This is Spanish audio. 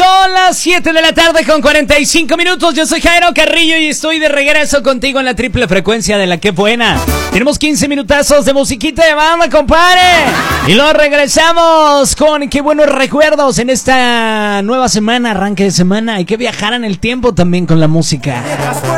Son las 7 de la tarde con 45 minutos. Yo soy Jairo Carrillo y estoy de regreso contigo en la triple frecuencia de la que buena. Tenemos 15 minutazos de musiquita de banda, compadre. Y luego regresamos con qué buenos recuerdos en esta nueva semana, arranque de semana. Hay que viajar en el tiempo también con la música.